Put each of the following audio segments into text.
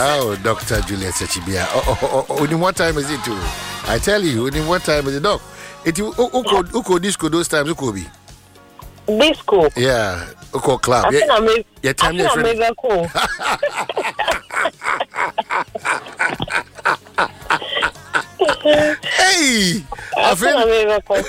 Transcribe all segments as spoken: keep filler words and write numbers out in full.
Oh, Doctor Juliet Sechibia. Oh, oh, oh, oh, only what time is it too? I tell you, only what time is it, Doc? It you uko uko disco those times uko be. Disco. Yeah, uko club. I Yeah, think I make. yeah, time I think I make cool. Hey, I think I make cool.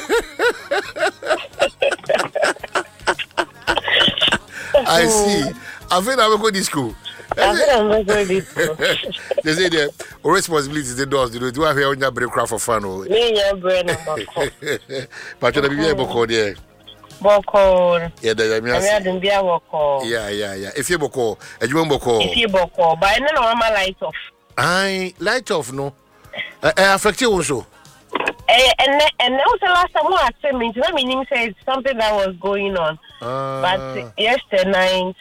I see. I think I will go disco. I think I'm going to disco. They say the responsibility is the doors. You know, do I hear on your break craft for fun? Me your brain number. But you'll be able to call there. Boko. Yeah, there I didn't be a boko. Yeah, yeah, yeah. If you boko, and you won't boko. If you boko, but I don't know my light off. I light off, no. I affect you also. And and that was the last time I said me. You know, meaning said something that was going on. Uh, but yesterday night,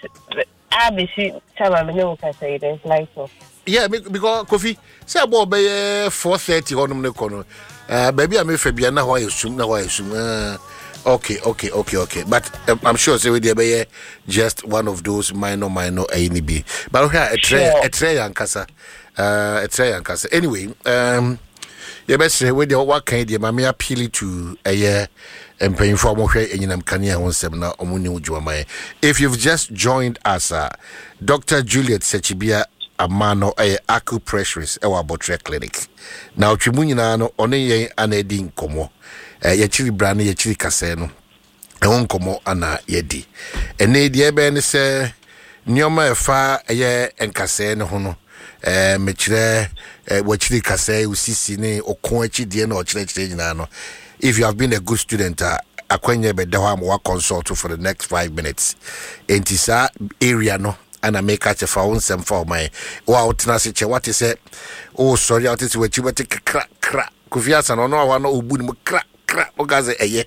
I be see time I know what I say. There's light off. Yeah, because coffee. Say about by four thirty on the corner. Uh, baby, I may Fabian now. I assume now. I assume. Uh, okay, okay, okay, okay. But um, I'm sure say with the just one of those minor, minor A N B. But okay, a tray, a tray, and casa. Uh, a tray, and casa. Anyway, um. You best say with the what kind of mammy appeal to a year and paying for more in Kania one seven or Muni. If you've just joined us, uh, Doctor Juliet Sechibia Amano a acupressurist our Botre Clinic. Now Chimunino on a anedin como a yachiri brand yachiri caseno a one como ana yedi. And ne dear Ben say Nioma fa a year and caseno hono. Eh mechire wachiri kase usisi ne okonchi die na ochire nyina no. If you have been a good student uh, akwenye be dawa mo consult for the next five minutes entisa area no ana make a fa onsem for my wa otena se che what is it oh sorry out is wachi but kra kra kufiasa no no wa no obu ni kra kra ogaze eye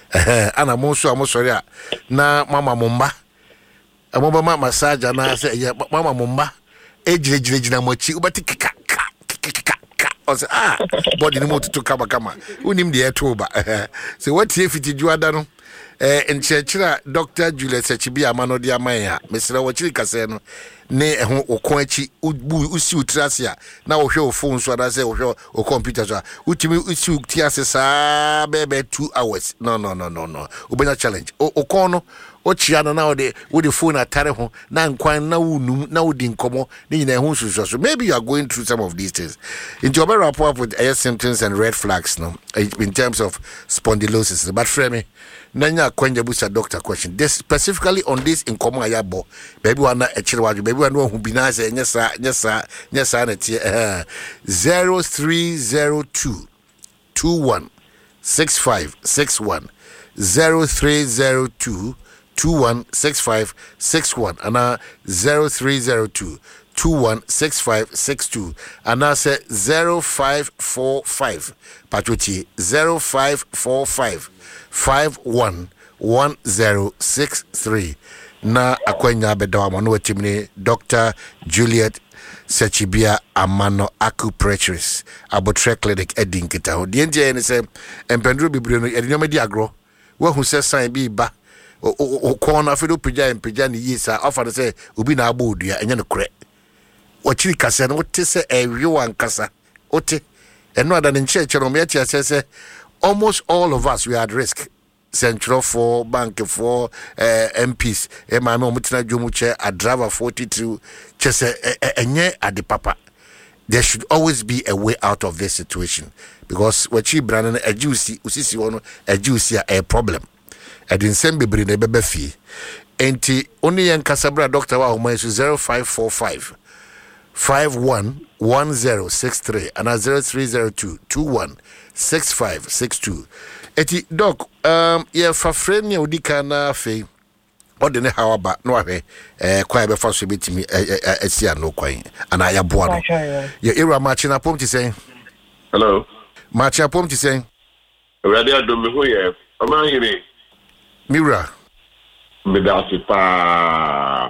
eh ana mo so am sorry na mama momba amomba mama massage na se eye mama momba ejire jire jina mochi ubati kika kika ose ah body ni moto to kama kama unim de etoba so what if it juada no eh enchechira Doctor Juliet Sechibia amano de amanya mesra wachiri kase no ne ehun okon achi ubu usi utrasia na wo hwe o phone so ada se wo hwe o computer so utimi usi utiase sa bebe two hours no no no no no ubenya challenge okon no ochia no na de wo the phone atare ho na nkwan na wunum na wodi nkomo ni nyina ehun susu so maybe you are going through some of these things into your rapport with air symptoms and red flags no in terms of spondylosis but frame me nanya kwanja busa doctor question this specifically on this nkomo ayabo baby wana echire waju baby wana hu binase nyesa nyesa nyesa na tie eh zero three zero two two one six five six one zero three zero two two one six five six one and zero three zero two two one six five six two and I say zero five four five Patrici zero five four five five one one zero six three na akwenya bedawa mo no timni Doctor Juliet Sechibia Amano acupressurist Abotre Clinic edinkita ho de nje ne se empendro bibire no edinyo medi agro wo hu se sign bi ba o corner fedo pija empija ni yisa offer say obi na agba odua enye ne kure ochiri kase no te se ewe wankasa ote eno ada ne nche chere me tia se almost all of us we are at risk Central for bank for uh, M Ps e ma me omutina dwomu che a driver forty-two chese enye ade papa. There should always be a way out of this situation because what chi brand a juicy usisi wono a juicy a problem. I didn't send be bring bebe fee. Enti only yan kasabra doctor wa homa is zero five four five five one one zero six three and a zero three zero two two one six five six two. Eti doc um yeah for friend ya odika na fe odene hawaba no ahwe eh kwai be fa so betimi asia no kwan ana ya boa no ya era machi na pom ti say hello machi pom ti say ready adom me ho ye ama yire mira me da si pa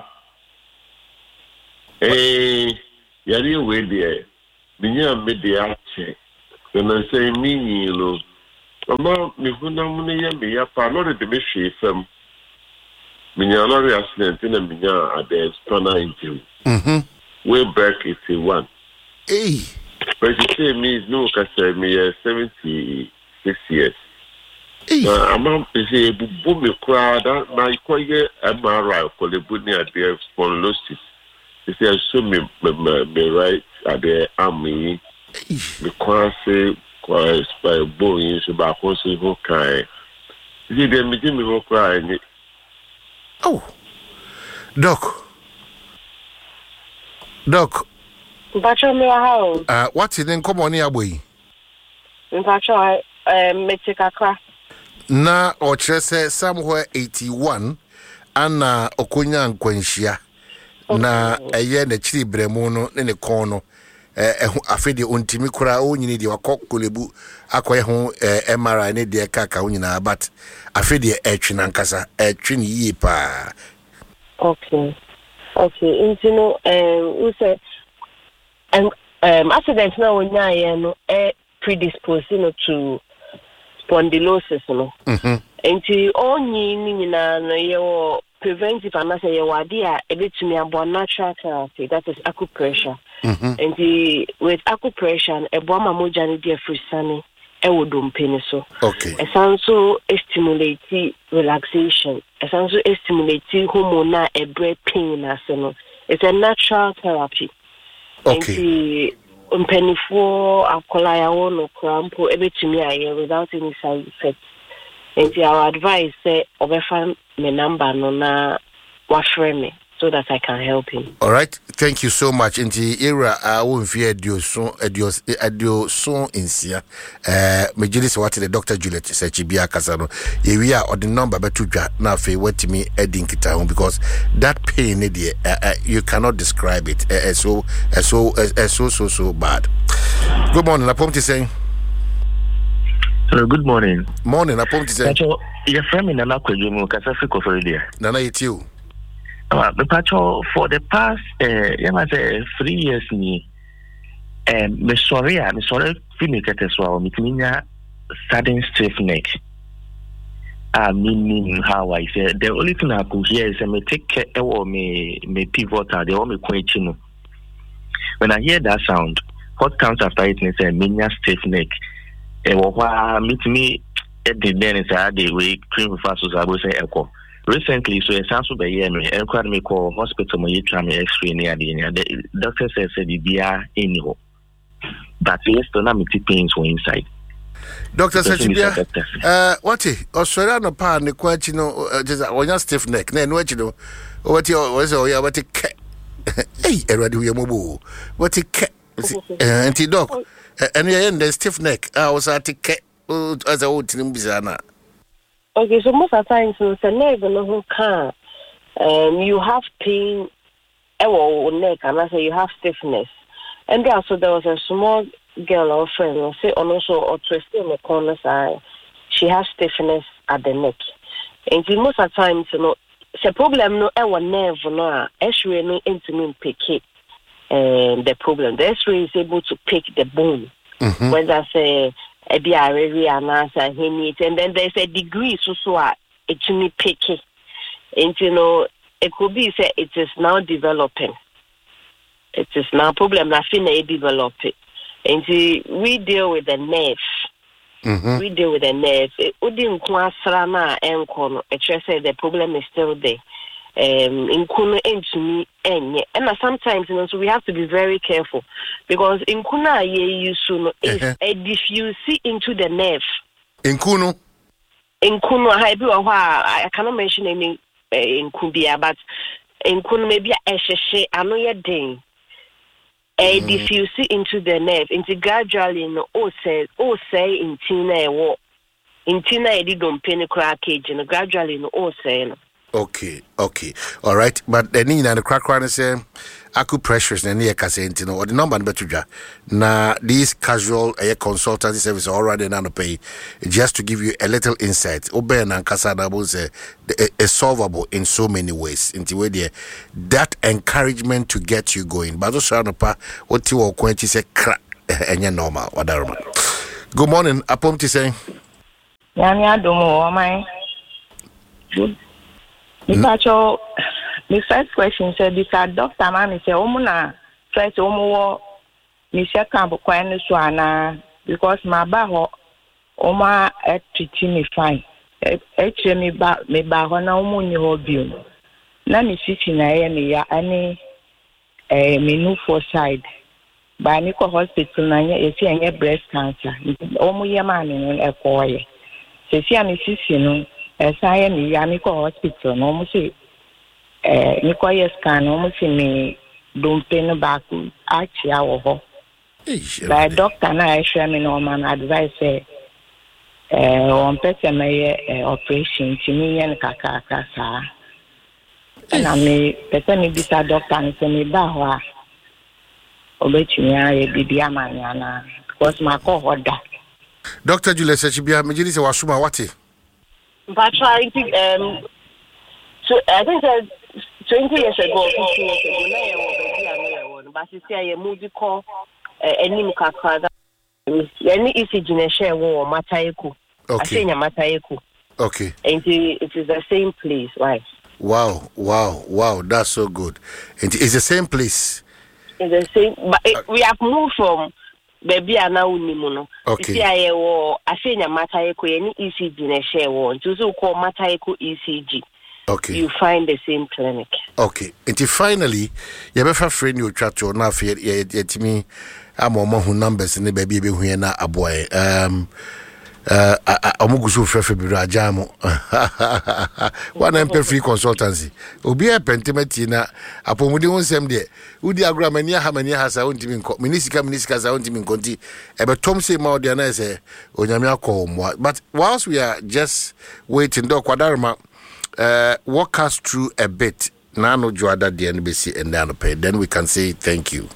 eh yari we de binya me de ache na say mi lo ama me huna mun ye me ya pa no de me hwe fam minya lorry accident na minya ade spana injury mhm way back eighty-one. Hey. But you say me no, cause me uh, seventy-six years. Hey. Uh, I'm a busy boom crowd. My quiet M R I for the bunny at the spondylosis. They say so me me right at the army. The quasi quasi by boys about what's who cry. See them me me who cry. Oh, Doc. Doc. Mpacho me how? Uh, what's it then? Come on here, boy. Mpacho eh me kakra. Na ochese somewhere eighty-one ana okonya nkwanhia na eye na chiri bremu no ne ne kon no eh afede ontimi kura onyini de wakokolebu akoye ho M R I ne de kaka onyina but afede etwe nankasa etwe ne yi pa. Okay. Okay, you know um we say um um accident na onya ye no e predispose no to spondylosis no. Mhm. Enti onyi ni nyina no ye wo preventive and say ye wade a ebetumi abo natural therapy, that is acupressure. Mhm. Enti with acupressure e bo ma moja ne dia frisani e wo dompeni so. Okay. E sanso stimulate relaxation. E sanso stimulate hormone na e break pain as no. It's a natural therapy. Okay. Enti umpenifo akola ya wono krampo ebetumi aye without any side effects. And our advice say obefa me number no na wafre me so that I can help him. All right, thank you so much. Inti era I won't fear dio so dio dio so insia. Eh me jili se what the Doctor Juliet say chibia kasano. Ye we are or the number be to dwa na fe wetimi edin kita home because that pain dey uh, uh, you cannot describe it. Uh, uh, so uh, so uh, so so so bad. Good morning, Apomti saying. Hello, good morning. Morning, Apomti saying. Pacho, your friend in Nana Kwajumu, Kasafiko for India. Nana, it's you. Uh, Pacho, for the past, uh, you must say, three years, me, um, me sorry, I'm sorry, finish it as well. Me mean sudden stiff neck. I mean, how I say, the only thing I could hear is me take care or me me pivot or the only question. When I hear that sound, what comes after it is a mania stiff neck. E wo wa meet me at the then is a day we cream fast as I will say echo. Recently, so a sounds of a year, I required me call hospital, my tram x-ray near the doctor says the B R anyhow. But yes, the number pains were inside. Doctor Sachibia, uh, what is Australian pan the question just when you stiff neck, then what you know, what you was all you what a cat. Hey, already we are mobile. What a cat, anti dog. And you end the stiff neck. I was at a cat as a old Timbizana. Okay, so most of the times, so the nerve no who can. Um, you have pain, or neck, and I say you have stiffness. And also there was a small girl or friend, say, and also or twisting in the corner side. She has stiffness at the neck. And most of the times, you know, the problem no our nerve no, X-ray no intimate pick it. And the problem, the X-ray is able to pick the bone. Mm-hmm. Whether say a B R A and answer him and then there's a degree so so it to me pick it. And you know, it could be say it is now developing. It is now problem that finna develop it. And see, we deal with the nerve. Mm-hmm. We deal with the nerve. It wouldn't quasrana and corner. It just say the problem is still there. Um, in Kuna and and sometimes you know, so we have to be very careful because in Kuna ye you is uh-huh. a diffuse into the nerve. In Kuno, in Kuno, I cannot mention any uh, in Kubia, but in Kuno maybe a sheshe, I know your ding. A mm. diffuse into the nerve, into gradually no oh say oh say in Tina walk in Tina I did don't penny crack cage and gradually no oh say. Okay, okay, all right. But the need and the crack run say acupressures and near Casentino or the number better. Now, these casual uh, consultancy service already now pay just to give you a little insight. Oben and Casada was a, a, a solvable in so many ways. Into where that encouragement to get you going. But also, what you are going to say, crack and you're normal. Good morning, Apomti saying. Yanya domo, am I? Good. Mister Cho, the first question said, "This doctor man is a woman. first omo me second kwan so ana because my ba ho oma e treat me fine e e me ba me ba ho na omo nyi ho bio na me sisi na ye me ya ani eh me no for side ba ni ko hospital na ye esi enye breast cancer omo ye ma me no e ko ye sisi a me sisi no e sa ye me ya ni ko hospital no omo se eh ni ko ye scan omo se me don't pay no back actually our ho by doctor na I share me no man advice say eh on person my operation to me yen kaka kasa na me person me bisa doctor and say me ba ho a obetumi aye bibia manya na because my call order Doctor Julius Echibia me jini se wasuma wate but trying to um so I think that twenty years ago, fifteen years ago, na yewo baby ame yewo. But you see, I moved call any mukakada. Any E C G na share wo Matayeku. I say nya Matayeku. Okay. And it is the same place, right? Wow, wow, wow, that's so good. And it's the same place. It's the same, but it, we have moved from baby ana unimuno. Okay. You see, I yewo. I say nya Matayeku. Any E C G na share wo. You so call Matayeku E C G. Okay. You find the same clinic. Okay. Until finally, you better friend you chat to now for yet me. I'm on who numbers in the baby who are not a boy. Um, uh, I'm going to for February. Jamo. One M P free consultancy. Obi a pentimetina. Upon we don't same day. Udi agramania hamania has a own team in Minisika Minisika has a own team in Conti. But Tom say more than I say, Onyamia call. But whilst we are just waiting, Doc Quadarma. Uh, walk us through a bit. Nano Joada the N B C and Nanope. Then we can say thank you.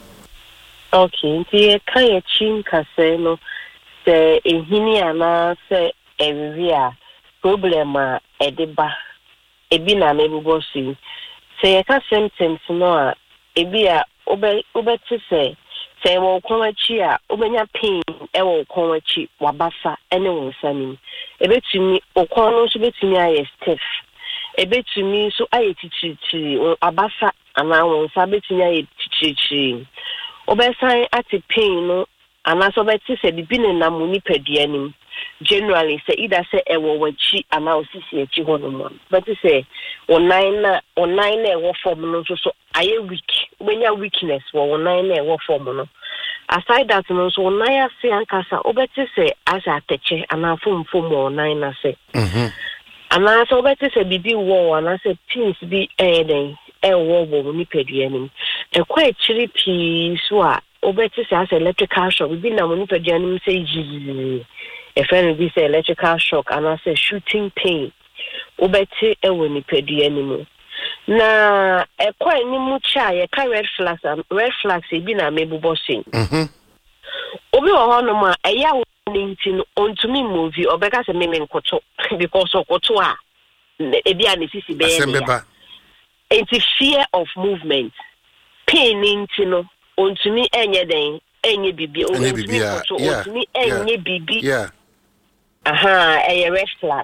Okay. The kaya chinka se no se ehini ana se evia problema edeba ebi na mebubo si se yeka symptoms no a ebi a obe obeti se se wo konwachi a obenya pain e wo konwachi wabasa ene wo nsani ebetumi okon no so betumi aye stiff ebetumi so aye tichichi abasa ana wo nsa betumi aye tichichi obesan ati pain no ana so beti se bibi ne namuni peduanim generally say either say e wo wachi ana osisi echi hono but say online na online na e wo form no so so aye weak obenya weakness wo online na e wo form no aside that no so online ase ankasa obeti say as ateche ana fom fom online na say mhm ana so obeti say bibi wo ana say pins bi eh den e wo wo ni peduanim e kwa chiri pi so a obeti say as electrical shock bibi na mo ni peduanim say ji a friend be say electrical shock and I say shooting pain. Obeti ewo ni peduanim. Na e kwa ni mu cha ye ka red flags red flags e bi na mebubo sin. Mhm. Obi wo hono ma eya wo ni ntin ontumi movie obeka se meme nkoto because okoto a e bi an sisi be ya. It's fear of movement. Pain intino ontumi enye den enye bibi ontumi nkoto ontumi enye bibi. Yeah. Aha, a red flag.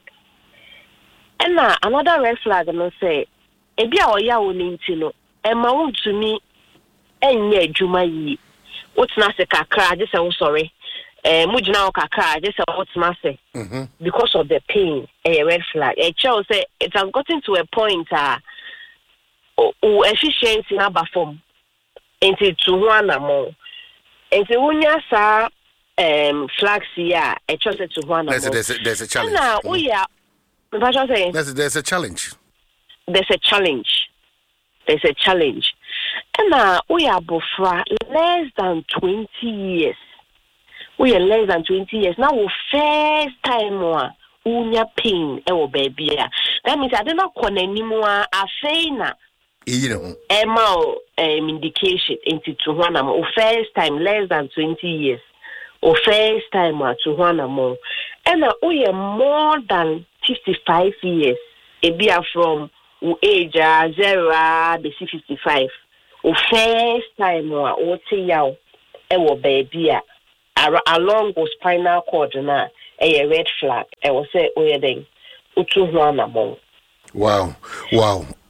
And now another red flag no say, Ebia oya woninti no, e ma wontumi enye adwuma yi. Wotna se kakra, just say sorry. Eh mujina o kakra, just say wotna se. Mhm. Because of the pain, a red flag. E show say it has gotten to a point ah uh, o efficiency na ba form. Enti to ho anamo. Enti wonya sa um flags here a chose to one there's a, there's a, there's a challenge now we are saying there's a, there's a challenge there's a challenge there's a challenge and now we are bofra less than twenty years we are less than twenty years now we first time one unya pain e wo baby that means I don't know kon anymore afeina you know emma um indication into to one am first time less than twenty years or first time to one more. And now we are more than fifty-five years. It be from age uh, zero to fifty-five. Or first time or say yaw, ewo baby along with spinal cord na a red flag. I will say we are then utu one more. Wow, wow.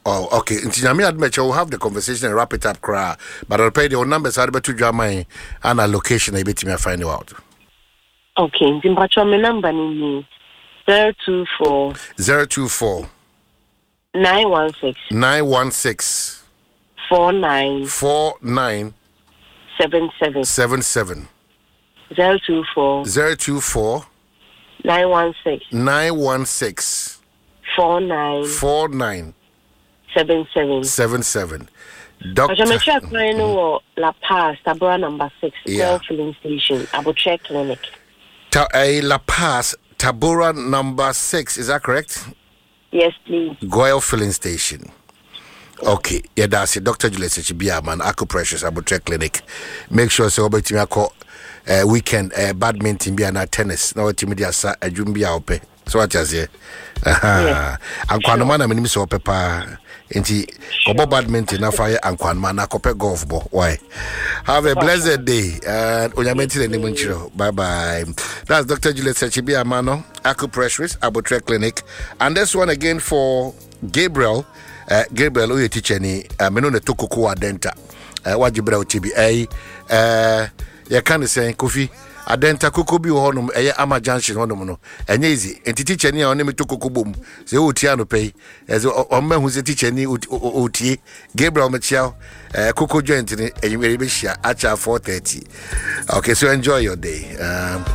Oh, okay. Ntinyami admit we'll have the conversation and wrap it up, cry. But I'll pay the numbers are to drama and a location. I bet me find you out. Okay. Zimbabwe my number ni zero two four zero two four nine one six nine one six four nine four nine seven seven seven seven zero two four zero two four nine one six nine one six four nine four nine seven seven seven seven. Doctor, I'm check right now. La Paz, Tabora number six, yeah. filling station, Abutre Clinic. Ta- uh, La Paz, Tabora number six. Is that correct? Yes, please. Goyle filling station. Okay, yeah, that's it. Doctor Juliet Sechibia, man, Acupressures, Abutre Clinic. Make sure so about me call uh, weekend uh, badminton be and tennis. Now what you media sa a jumbia ope. So what you say? Aha. And Kwanoma na minimi so pepa. Inti obo badminton na fire and Kwanma na kope golf ball. Why? Have a blessed day. And onyamenti le nimunchiro. Bye bye. That's Doctor Juliet Sechibia Mano, Acupressures, Abutre Clinic. And this one again for Gabriel. Uh, Gabriel uye teacher ni uh, meno ne tokoko wa denta uh, wajibra uchibi eh uh, ya kan say Kofi adenta koko bi ho nom eye ama junction ho nom no enye easy enti teacher ni on me tokoko bom se otia no pay as o mahu se teacher ni otie Gabriel Michel uh, koko joint ni enye be hia acha four thirty. Okay, so enjoy your day. um